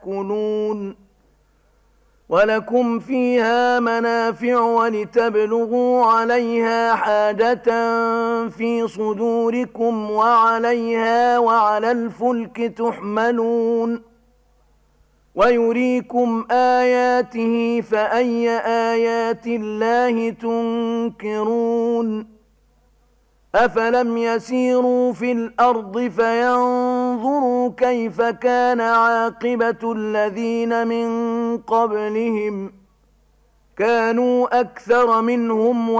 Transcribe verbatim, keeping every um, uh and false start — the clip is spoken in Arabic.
تأكلون ولكم فيها منافع ولتبلغوا عليها حاجة في صدوركم وعليها وعلى الفلك تحملون ويريكم آياته فأي آيات الله تنكرون أفلم يسيروا في الأرض فينظروا كيف كان عاقبة الذين من قبلهم كانوا أكثر منهم